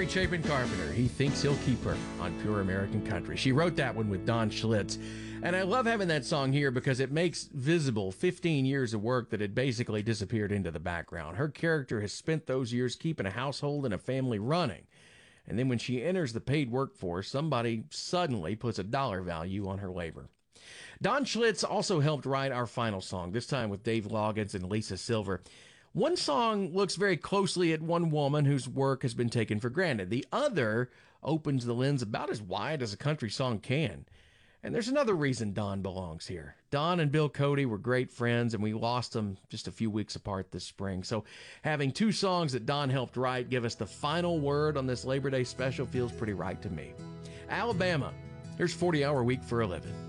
Chapin Carpenter. He thinks he'll keep her on Pure American Country. She wrote that one with Don Schlitz. And I love having that song here because it makes visible 15 years of work that had basically disappeared into the background. Her character has spent those years keeping a household and a family running. And then when she enters the paid workforce, somebody suddenly puts a dollar value on her labor. Don Schlitz also helped write our final song, this time with Dave Loggins and Lisa Silver. One song looks very closely at one woman whose work has been taken for granted. The other opens the lens about as wide as a country song can. And there's another reason Don belongs here. Don and Bill Cody were great friends, and we lost them just a few weeks apart this spring. So having two songs that Don helped write give us the final word on this Labor Day special feels pretty right to me. Alabama, here's 40 Hour Week for a Living.